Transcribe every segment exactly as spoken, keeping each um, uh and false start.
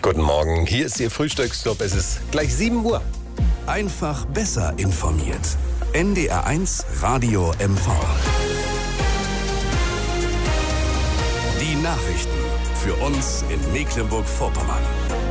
Guten Morgen, hier ist Ihr Frühstücksclub. Es ist gleich sieben Uhr. Einfach besser informiert. N D R eins Radio M V. Die Nachrichten für uns in Mecklenburg-Vorpommern.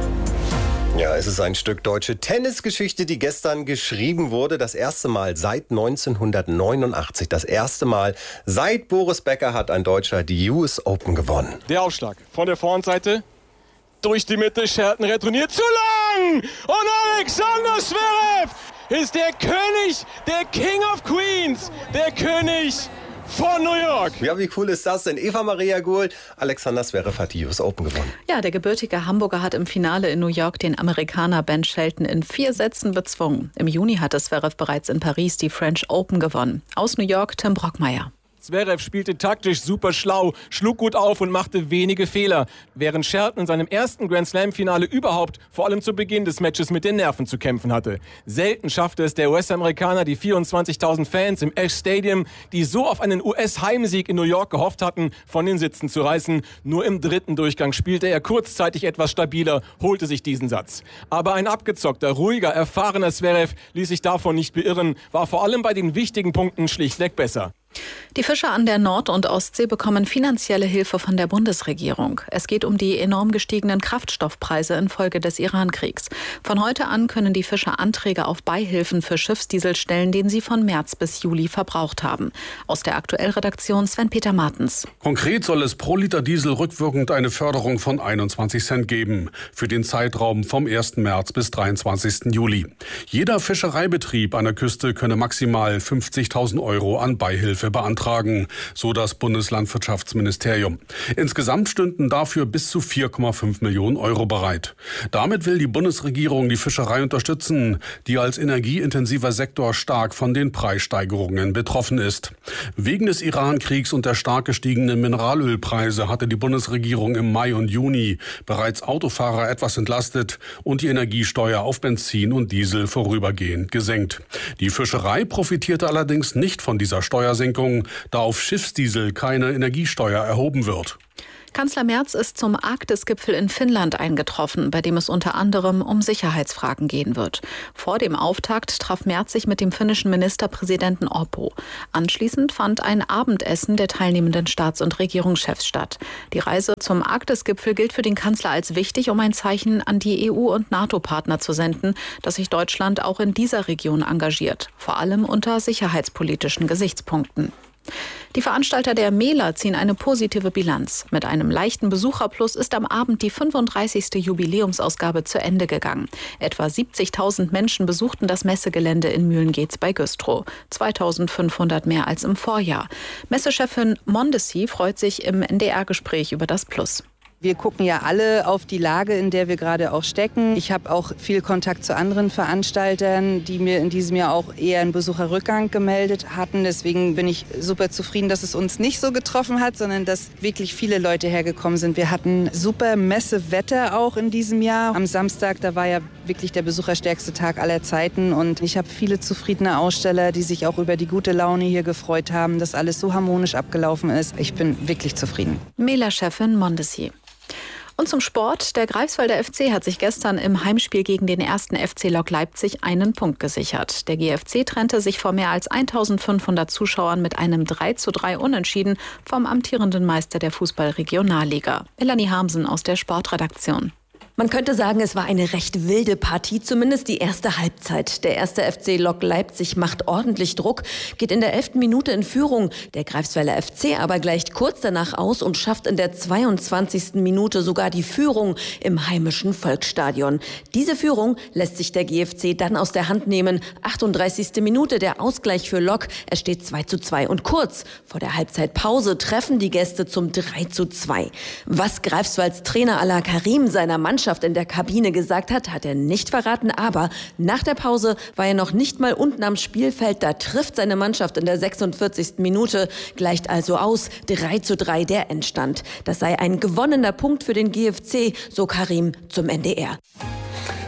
Ja, es ist ein Stück deutsche Tennisgeschichte, die gestern geschrieben wurde. Das erste Mal seit neunzehnhundertneunundachtzig. Das erste Mal seit Boris Becker hat ein Deutscher die U S Open gewonnen. Der Aufschlag von der Vorhandseite. Durch die Mitte, Shelton retourniert zu lang. Und Alexander Zverev ist der König, der King of Queens, der König von New York. Ja, wie cool ist das denn? Eva Maria Gohl, Alexander Zverev hat die U S Open gewonnen. Ja, der gebürtige Hamburger hat im Finale in New York den Amerikaner Ben Shelton in vier Sätzen bezwungen. Im Juni hatte Zverev bereits in Paris die French Open gewonnen. Aus New York, Tim Brockmeier. Zverev spielte taktisch super schlau, schlug gut auf und machte wenige Fehler, während Shelton in seinem ersten Grand-Slam-Finale überhaupt vor allem zu Beginn des Matches mit den Nerven zu kämpfen hatte. Selten schaffte es der U S-Amerikaner, die vierundzwanzigtausend Fans im Ash Stadium, die so auf einen U S-Heimsieg in New York gehofft hatten, von den Sitzen zu reißen. Nur im dritten Durchgang spielte er kurzzeitig etwas stabiler, holte sich diesen Satz. Aber ein abgezockter, ruhiger, erfahrener Zverev ließ sich davon nicht beirren, war vor allem bei den wichtigen Punkten schlichtweg besser. Die Fischer an der Nord- und Ostsee bekommen finanzielle Hilfe von der Bundesregierung. Es geht um die enorm gestiegenen Kraftstoffpreise infolge des Iran-Kriegs. Von heute an können die Fischer Anträge auf Beihilfen für Schiffsdiesel stellen, den sie von März bis Juli verbraucht haben. Aus der Aktuellredaktion Sven-Peter Martens. Konkret soll es pro Liter Diesel rückwirkend eine Förderung von einundzwanzig Cent geben. Für den Zeitraum vom ersten März bis dreiundzwanzigsten Juli. Jeder Fischereibetrieb an der Küste könne maximal fünfzigtausend Euro an Beihilfe beantragen, so das Bundeslandwirtschaftsministerium. Insgesamt stünden dafür bis zu vier Komma fünf Millionen Euro bereit. Damit will die Bundesregierung die Fischerei unterstützen, die als energieintensiver Sektor stark von den Preissteigerungen betroffen ist. Wegen des Iran-Kriegs und der stark gestiegenen Mineralölpreise hatte die Bundesregierung im Mai und Juni bereits Autofahrer etwas entlastet und die Energiesteuer auf Benzin und Diesel vorübergehend gesenkt. Die Fischerei profitierte allerdings nicht von dieser Steuersenkung, da auf Schiffsdiesel keine Energiesteuer erhoben wird. Kanzler Merz ist zum Arktis-Gipfel in Finnland eingetroffen, bei dem es unter anderem um Sicherheitsfragen gehen wird. Vor dem Auftakt traf Merz sich mit dem finnischen Ministerpräsidenten Orpo. Anschließend fand ein Abendessen der teilnehmenden Staats- und Regierungschefs statt. Die Reise zum Arktis-Gipfel gilt für den Kanzler als wichtig, um ein Zeichen an die E U- und NATO-Partner zu senden, dass sich Deutschland auch in dieser Region engagiert, vor allem unter sicherheitspolitischen Gesichtspunkten. Die Veranstalter der Mela ziehen eine positive Bilanz. Mit einem leichten Besucherplus ist am Abend die fünfunddreißigste Jubiläumsausgabe zu Ende gegangen. Etwa siebzigtausend Menschen besuchten das Messegelände in Mühlengeetz bei Güstrow. zweitausendfünfhundert mehr als im Vorjahr. Messechefin Mondesi freut sich im N D R-Gespräch über das Plus. Wir gucken ja alle auf die Lage, in der wir gerade auch stecken. Ich habe auch viel Kontakt zu anderen Veranstaltern, die mir in diesem Jahr auch eher einen Besucherrückgang gemeldet hatten. Deswegen bin ich super zufrieden, dass es uns nicht so getroffen hat, sondern dass wirklich viele Leute hergekommen sind. Wir hatten super Messewetter auch in diesem Jahr. Am Samstag, da war ja wirklich der besucherstärkste Tag aller Zeiten. Und ich habe viele zufriedene Aussteller, die sich auch über die gute Laune hier gefreut haben, dass alles so harmonisch abgelaufen ist. Ich bin wirklich zufrieden. Mela-Chefin Mondesi. Und zum Sport. Der Greifswalder F C hat sich gestern im Heimspiel gegen den ersten F C Lok Leipzig einen Punkt gesichert. Der G F C trennte sich vor mehr als eintausendfünfhundert Zuschauern mit einem drei zu drei Unentschieden vom amtierenden Meister der Fußball-Regionalliga. Melanie Harmsen aus der Sportredaktion. Man könnte sagen, es war eine recht wilde Partie, zumindest die erste Halbzeit. Der erste F C Lok Leipzig macht ordentlich Druck, geht in der elften Minute in Führung. Der Greifswalder F C aber gleicht kurz danach aus und schafft in der zweiundzwanzigsten Minute sogar die Führung im heimischen Volksstadion. Diese Führung lässt sich der G F C dann aus der Hand nehmen. achtunddreißigste Minute der Ausgleich für Lok. Es steht zwei zu zwei und kurz vor der Halbzeitpause treffen die Gäste zum drei zu zwei. Was Greifswalds Trainer Ala Karim seiner Mannschaft in der Kabine gesagt hat, hat er nicht verraten, aber nach der Pause war er noch nicht mal unten am Spielfeld. Da trifft seine Mannschaft in der sechsundvierzigsten Minute, gleicht also aus, drei zu drei der Endstand. Das sei ein gewonnener Punkt für den G F C, so Karim zum N D R.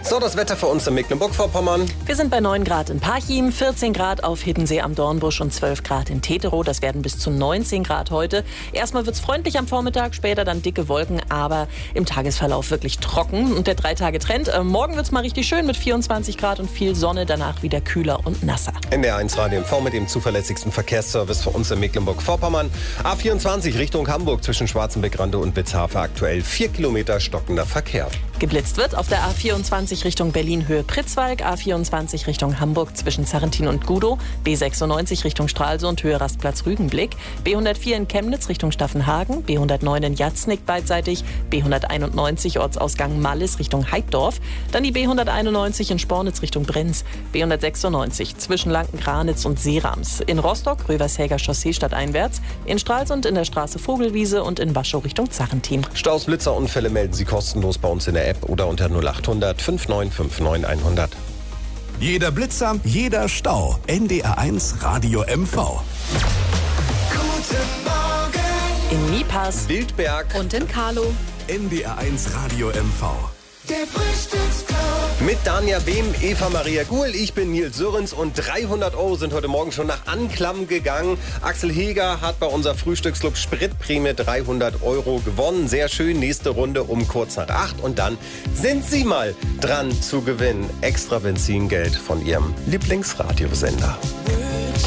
So, das Wetter für uns in Mecklenburg-Vorpommern. Wir sind bei neun Grad in Parchim, vierzehn Grad auf Hiddensee am Dornbusch und zwölf Grad in Teterow. Das werden bis zu neunzehn Grad heute. Erstmal wird es freundlich am Vormittag, später dann dicke Wolken, aber im Tagesverlauf wirklich trocken. Und der Drei-Tage-Trend, äh, morgen wird es mal richtig schön mit vierundzwanzig Grad und viel Sonne, danach wieder kühler und nasser. N D R eins Radio M V mit dem zuverlässigsten Verkehrsservice für uns in Mecklenburg-Vorpommern. A vierundzwanzig Richtung Hamburg zwischen Schwarzenbeck-Rande und Witzhafe aktuell vier Kilometer stockender Verkehr. Geblitzt wird auf der A vierundzwanzig Richtung Berlin-Höhe Pritzwalk, A vierundzwanzig Richtung Hamburg zwischen Sarrentin und Gudow, B sechsundneunzig Richtung Stralsund Höhe Rastplatz Rügenblick, B hundertvier in Chemnitz Richtung Staffenhagen, B hundertneun in Jatznick beidseitig, B hunderteinundneunzig Ortsausgang Mallis Richtung Heidorf, dann die B hunderteinundneunzig in Spornitz Richtung Brenz, B hundertsechsundneunzig zwischen Lanken-Granitz und Seerams, in Rostock Rövershäger Chaussee stadteinwärts, in Stralsund in der Straße Vogelwiese und in Waschow Richtung Zarrentin. Staus, Blitzer, Unfälle melden Sie kostenlos bei uns in der App oder unter null achthundert fünfundneunzig neunundfünfzig hundert. Jeder Blitzer, jeder Stau. N D R eins Radio M V. Guten Morgen. In Niepers, Wildberg Und in Karlow. N D R eins Radio M V. Der Frühstücksclub. mit Danja Behm, Eva Maria Guhl. Ich bin Nils Sörens und dreihundert Euro sind heute Morgen schon nach Anklam gegangen. Axel Heger hat bei unser Frühstücksclub Spritprämie dreihundert Euro gewonnen. Sehr schön, nächste Runde um kurz nach acht und dann sind Sie mal dran zu gewinnen. Extra Benzingeld von Ihrem Lieblingsradiosender.